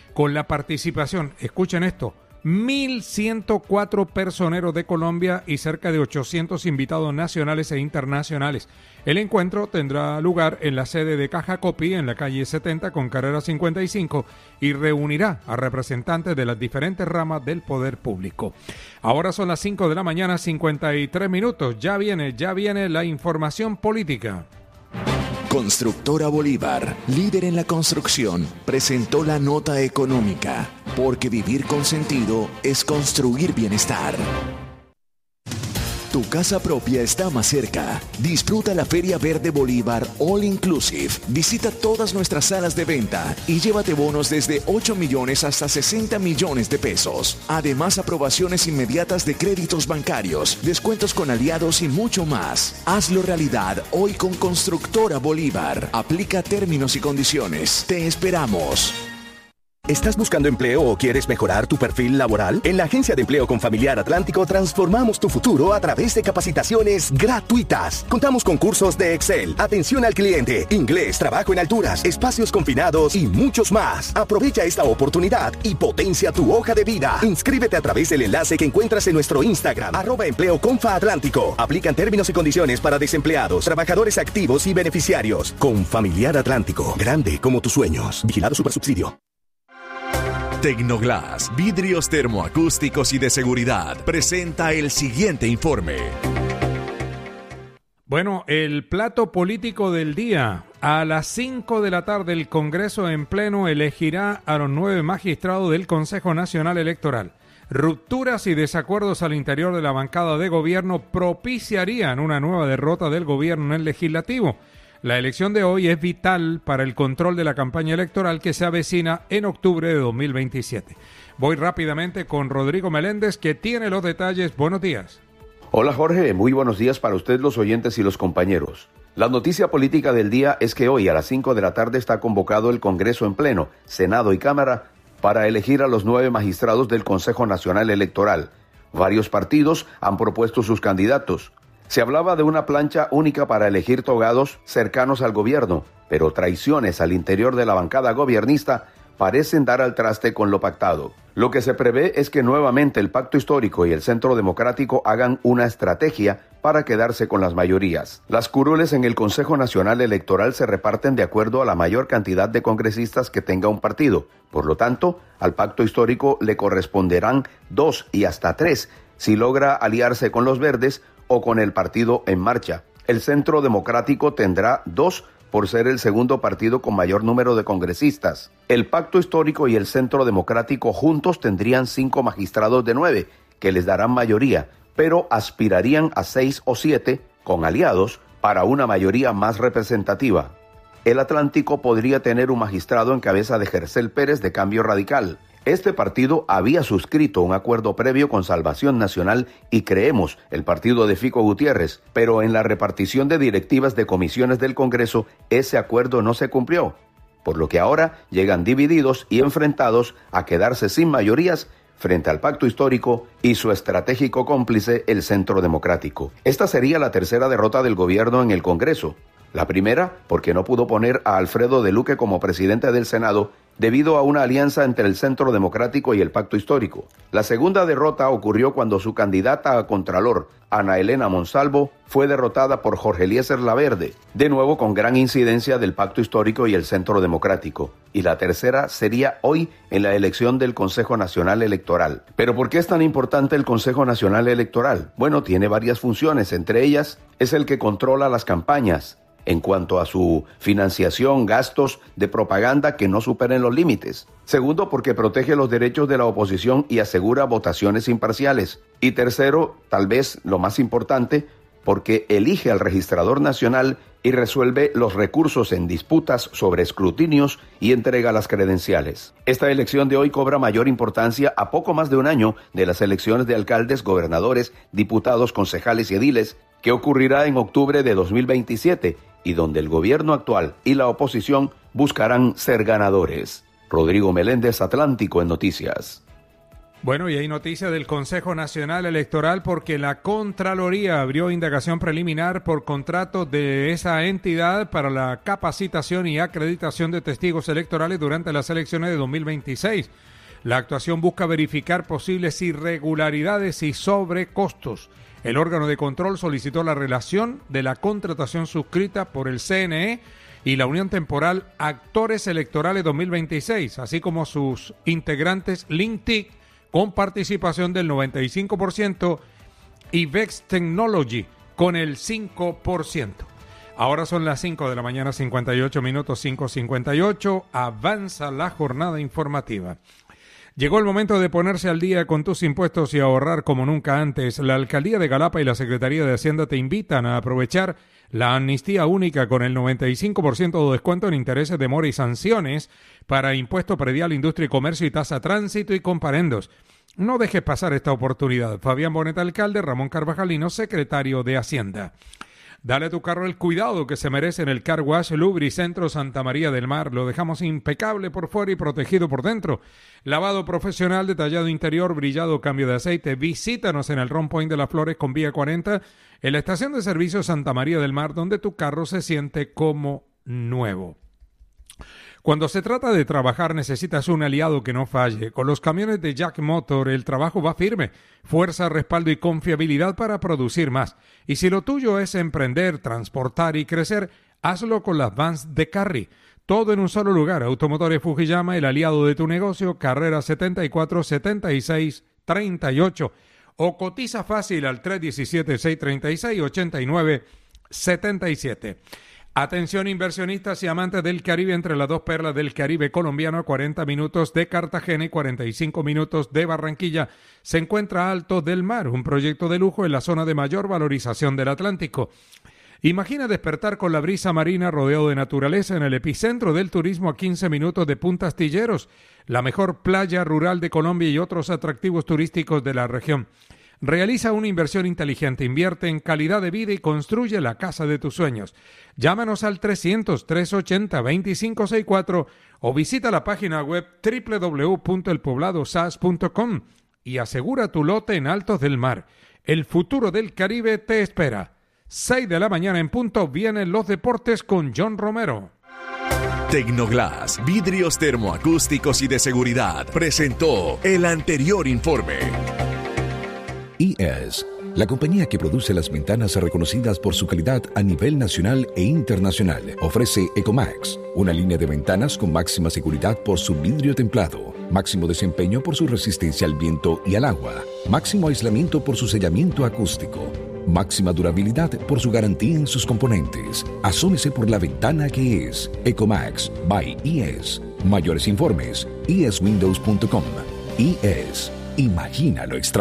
con la participación, escuchen esto, 1.104 personeros de Colombia y cerca de 800 invitados nacionales e internacionales. El encuentro tendrá lugar en la sede de Caja Copy, en la calle 70 con carrera 55, y reunirá a representantes de las diferentes ramas del poder público. Ahora son las 5 de la mañana, 53 minutos. Ya viene la información política. Constructora Bolívar, líder en la construcción, presentó la nota económica, porque vivir con sentido es construir bienestar. Tu casa propia está más cerca. Disfruta la Feria Verde Bolívar All Inclusive. Visita todas nuestras salas de venta y llévate bonos desde 8 millones hasta 60 millones de pesos. Además, aprobaciones inmediatas de créditos bancarios, descuentos con aliados y mucho más. Hazlo realidad hoy con Constructora Bolívar. Aplica términos y condiciones. Te esperamos. ¿Estás buscando empleo o quieres mejorar tu perfil laboral? En la Agencia de Empleo Confamiliar Atlántico transformamos tu futuro a través de capacitaciones gratuitas. Contamos con cursos de Excel, atención al cliente, inglés, trabajo en alturas, espacios confinados y muchos más. Aprovecha esta oportunidad y potencia tu hoja de vida. Inscríbete a través del enlace que encuentras en nuestro Instagram, @EmpleoConfaAtlántico. Aplican términos y condiciones para desempleados, trabajadores activos y beneficiarios. Confamiliar Atlántico, grande como tus sueños. Vigilado Supersubsidio. Tecnoglass, vidrios termoacústicos y de seguridad, presenta el siguiente informe. Bueno, el plato político del día. A las 5 de la tarde el Congreso en pleno elegirá a los 9 magistrados del Consejo Nacional Electoral. Rupturas y desacuerdos al interior de la bancada de gobierno propiciarían una nueva derrota del gobierno en el legislativo. La elección de hoy es vital para el control de la campaña electoral que se avecina en octubre de 2027. Voy rápidamente con Rodrigo Meléndez, que tiene los detalles. Buenos días. Hola Jorge, muy buenos días para usted, los oyentes y los compañeros. La noticia política del día es que hoy a las 5 de la tarde está convocado el Congreso en pleno, Senado y Cámara, para elegir a los 9 magistrados del Consejo Nacional Electoral. Varios partidos han propuesto sus candidatos. Se hablaba de una plancha única para elegir togados cercanos al gobierno, pero traiciones al interior de la bancada gobiernista parecen dar al traste con lo pactado. Lo que se prevé es que nuevamente el Pacto Histórico y el Centro Democrático hagan una estrategia para quedarse con las mayorías. Las curules en el Consejo Nacional Electoral se reparten de acuerdo a la mayor cantidad de congresistas que tenga un partido. Por lo tanto, al Pacto Histórico le corresponderán 2 y hasta 3 si logra aliarse con los verdes o con el partido en marcha. El Centro Democrático tendrá 2 por ser el segundo partido con mayor número de congresistas. El Pacto Histórico y el Centro Democrático juntos tendrían 5 magistrados de 9, que les darán mayoría, pero aspirarían a 6 o 7, con aliados, para una mayoría más representativa. El Atlántico podría tener un magistrado en cabeza de Gercel Pérez de Cambio Radical. Este partido había suscrito un acuerdo previo con Salvación Nacional y Creemos, el partido de Fico Gutiérrez, pero en la repartición de directivas de comisiones del Congreso, ese acuerdo no se cumplió, por lo que ahora llegan divididos y enfrentados a quedarse sin mayorías frente al Pacto Histórico y su estratégico cómplice, el Centro Democrático. Esta sería la tercera derrota del gobierno en el Congreso. La primera, porque no pudo poner a Alfredo de Luque como presidente del Senado debido a una alianza entre el Centro Democrático y el Pacto Histórico. La segunda derrota ocurrió cuando su candidata a Contralor, Ana Elena Monsalvo, fue derrotada por Jorge Eliezer Laverde, de nuevo con gran incidencia del Pacto Histórico y el Centro Democrático. Y la tercera sería hoy en la elección del Consejo Nacional Electoral. ¿Pero por qué es tan importante el Consejo Nacional Electoral? Bueno, tiene varias funciones, entre ellas es el que controla las campañas, en cuanto a su financiación, gastos de propaganda que no superen los límites. Segundo, porque protege los derechos de la oposición y asegura votaciones imparciales. Y tercero, tal vez lo más importante, porque elige al registrador nacional y resuelve los recursos en disputas sobre escrutinios y entrega las credenciales. Esta elección de hoy cobra mayor importancia a poco más de un año de las elecciones de alcaldes, gobernadores, diputados, concejales y ediles, que ocurrirá en octubre de 2027 y donde el gobierno actual y la oposición buscarán ser ganadores. Rodrigo Meléndez, Atlántico en Noticias. Bueno, y hay noticia del Consejo Nacional Electoral porque la Contraloría abrió indagación preliminar por contrato de esa entidad para la capacitación y acreditación de testigos electorales durante las elecciones de 2026. La actuación busca verificar posibles irregularidades y sobrecostos. El órgano de control solicitó la relación de la contratación suscrita por el CNE y la Unión Temporal Actores Electorales 2026, así como sus integrantes LINTIC, con participación del 95%, y Vex Technology con el 5%. Ahora son las 5 de la mañana, 58 minutos, 5:58. Avanza la jornada informativa. Llegó el momento de ponerse al día con tus impuestos y ahorrar como nunca antes. La Alcaldía de Galapa y la Secretaría de Hacienda te invitan a aprovechar la amnistía única con el 95% de descuento en intereses de mora y sanciones para impuesto predial, industria y comercio y tasa tránsito y comparendos. No dejes pasar esta oportunidad. Fabián Bonet, alcalde; Ramón Carvajalino, secretario de Hacienda. Dale a tu carro el cuidado que se merece en el Car Wash Lubricentro Santa María del Mar. Lo dejamos impecable por fuera y protegido por dentro. Lavado profesional, detallado interior, brillado, cambio de aceite. Visítanos en el Ron Point de las Flores con vía 40, en la estación de servicio Santa María del Mar, donde tu carro se siente como nuevo. Cuando se trata de trabajar necesitas un aliado que no falle. Con los camiones de Jack Motor el trabajo va firme, fuerza, respaldo y confiabilidad para producir más. Y si lo tuyo es emprender, transportar y crecer, hazlo con las vans de Carry. Todo en un solo lugar. Automotores Fujiyama, el aliado de tu negocio, carrera 74 76 38. O cotiza fácil al 317-636-8977. Atención inversionistas y amantes del Caribe, entre las dos perlas del Caribe colombiano, a 40 minutos de Cartagena y 45 minutos de Barranquilla, se encuentra Altos del Mar, un proyecto de lujo en la zona de mayor valorización del Atlántico. Imagina despertar con la brisa marina rodeado de naturaleza en el epicentro del turismo a 15 minutos de Punta Astilleros, la mejor playa rural de Colombia y otros atractivos turísticos de la región. Realiza una inversión inteligente, invierte en calidad de vida y construye la casa de tus sueños. Llámanos al 300-380-2564 o visita la página web www.elpobladosas.com y asegura tu lote en Altos del Mar. El futuro del Caribe te espera. 6 de la mañana en punto, vienen los deportes con John Romero. Tecnoglass, vidrios termoacústicos y de seguridad, presentó el anterior informe. IES, la compañía que produce las ventanas reconocidas por su calidad a nivel nacional e internacional, ofrece Ecomax, una línea de ventanas con máxima seguridad por su vidrio templado, máximo desempeño por su resistencia al viento y al agua, máximo aislamiento por su sellamiento acústico, máxima durabilidad por su garantía en sus componentes. Asómese por la ventana que es Ecomax by IES. Mayores informes, ieswindows.com. IES, imagina lo extraordinario.